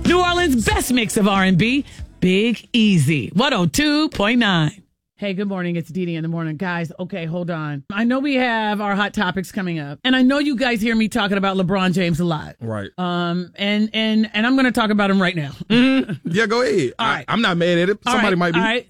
New Orleans' best mix of R&B, Big Easy, 102.9. Hey, good morning. It's Dee Dee in the morning. Guys, okay, hold on. I know we have our hot topics coming up, and I know you guys hear me talking about LeBron James a lot. Right. And I'm going to talk about him right now. Yeah, go ahead. All right. I'm not mad at it. Somebody might be. All right.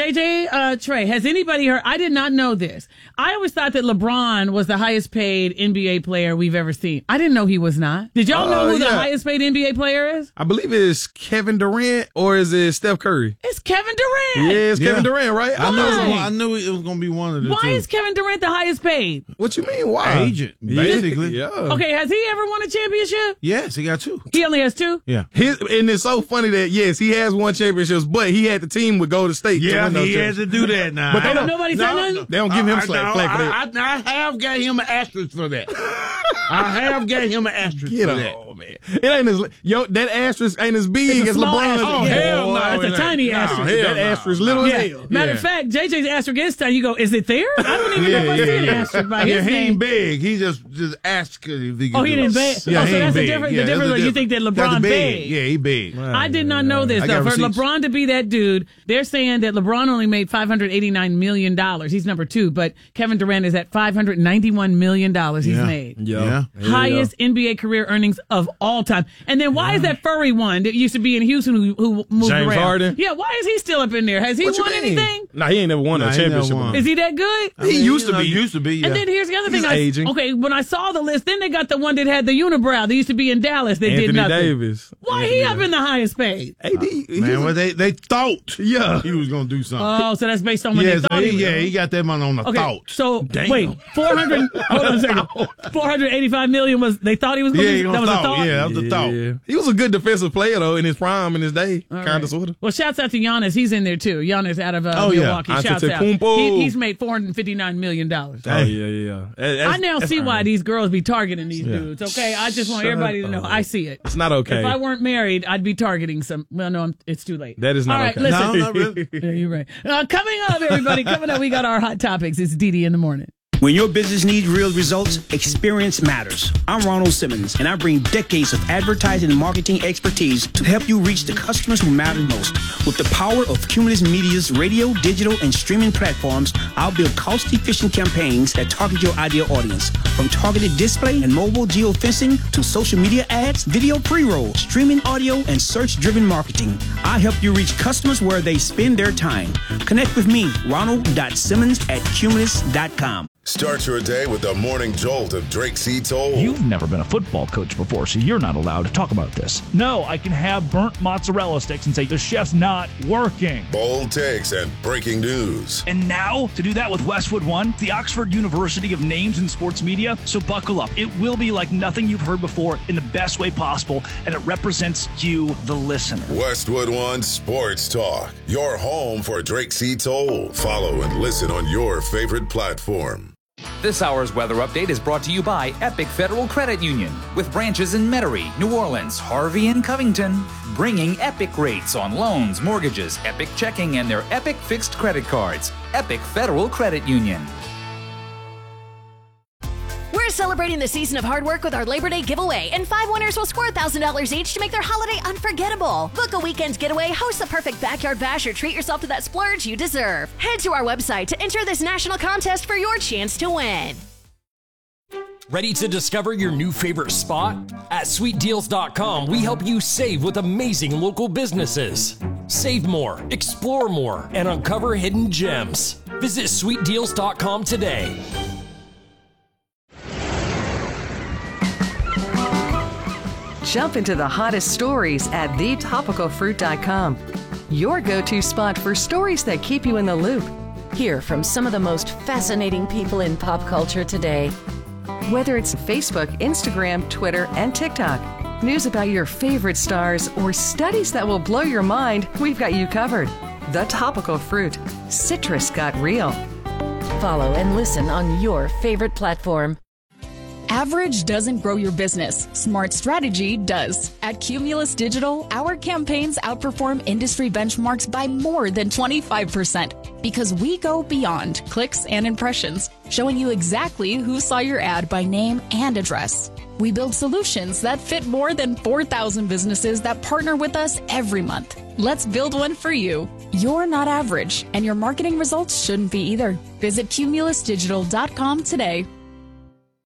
JJ Trey, has anybody heard? I did not know this. I always thought that LeBron was the highest paid NBA player we've ever seen. I didn't know he was not. Did y'all know who the highest paid NBA player is? I believe it's Kevin Durant, or is it Steph Curry? It's Kevin Durant. Yeah, it's Kevin Durant, right? I knew it was going to be one of the two. Why is Kevin Durant the highest paid? What you mean? Why? Agent, basically. Yeah. Okay, has he ever won a championship? Yes, he got 2. He only has 2? Yeah. And it's so funny that, yes, he has won championships, but he had the team with Golden State. Yeah, he has to do that now. But nobody said nothing? They don't give him flack for that. I have got him an asterisk for that. I have got him an asterisk Get for on, that. man. It ain't as that asterisk ain't as big as LeBron's. Oh, hell no. It's a tiny asterisk. That asterisk little as hell. Matter of fact, JJ's asterisk is tiny. You go, is it there? I don't even know if I see an asterisk by his he name. ain't big. He just asked if he could Oh, he didn't big. Yeah, so that's the difference. The difference is you think that LeBron big. Yeah, he big. I did not know this, though. For LeBron to be that dude, they're saying that LeBron only made $589 million. He's number 2, but Kevin Durant is at $591 million he's made. Yeah. Highest NBA career earnings of all time. And then why is that furry one that used to be in Houston who moved James around? Harden? Yeah, why is he still up in there? Has he won anything? Nah, he ain't never won a championship. Is he that good? He used to be. Yeah. And then here's the other thing. Aging. Okay, when I saw the list, then they got the one that had the unibrow. They used to be in Dallas. They did nothing. Anthony Davis. Why he up in the highest paid? Man, they thought he was going to do something. Oh, so that's based on when they thought he got that money on the thought. So, wait, 400, hold on a second. 485 million was, they thought he was going to do that was a thought? Yeah, that was a thought. He was a good defensive player, though, in his prime, in his day. Kind of, sort of. Well, shouts out to Giannis. He's in there, too. Giannis out of Milwaukee. Shouts out. He's made $459 million. Oh, yeah. I now see why these girls be targeting these dudes, okay? I just want everybody to know. I see it. It's not okay. If I weren't married, I'd be targeting some. Well, no, it's too late. That is not okay. Listen. No, not really. Yeah, you're right. Coming up, everybody. Coming up, we got our hot topics. It's Dee Dee in the morning. When your business needs real results, experience matters. I'm Ronald Simmons, and I bring decades of advertising and marketing expertise to help you reach the customers who matter most. With the power of Cumulus Media's radio, digital, and streaming platforms, I'll build cost-efficient campaigns that target your ideal audience. From targeted display and mobile geofencing to social media ads, video pre-roll, streaming audio, and search-driven marketing, I help you reach customers where they spend their time. Connect with me, ronald.simmons@cumulus.com. Start your day with the morning jolt of Drake C. Toll. You've never been a football coach before, so you're not allowed to talk about this. No, I can have burnt mozzarella sticks and say the chef's not working. Bold takes and breaking news. And now, to do that with Westwood One, the Oxford University of Names in Sports Media. So buckle up. It will be like nothing you've heard before in the best way possible, and it represents you, the listener. Westwood One Sports Talk. Your home for Drake C. Toll. Follow and listen on your favorite platform. This hour's weather update is brought to you by Epic Federal Credit Union, with branches in Metairie, New Orleans, Harvey, and Covington, bringing Epic rates on loans, mortgages, Epic checking, and their Epic fixed credit cards. Epic Federal Credit Union. We're celebrating the season of hard work with our Labor Day giveaway, and 5 winners will score $1,000 each to make their holiday unforgettable. Book a weekend getaway, host the perfect backyard bash, or treat yourself to that splurge you deserve. Head to our website to enter this national contest for your chance to win. Ready to discover your new favorite spot? At sweetdeals.com, we help you save with amazing local businesses. Save more, explore more, and uncover hidden gems. Visit sweetdeals.com today. Jump into the hottest stories at thetopicalfruit.com. Your go-to spot for stories that keep you in the loop. Hear from some of the most fascinating people in pop culture today. Whether it's Facebook, Instagram, Twitter, and TikTok, news about your favorite stars, or studies that will blow your mind, we've got you covered. The Topical Fruit. Citrus got real. Follow and listen on your favorite platform. Average doesn't grow your business. Smart strategy does. At Cumulus Digital, our campaigns outperform industry benchmarks by more than 25% because we go beyond clicks and impressions, showing you exactly who saw your ad by name and address. We build solutions that fit more than 4,000 businesses that partner with us every month. Let's build one for you. You're not average, and your marketing results shouldn't be either. Visit cumulusdigital.com today.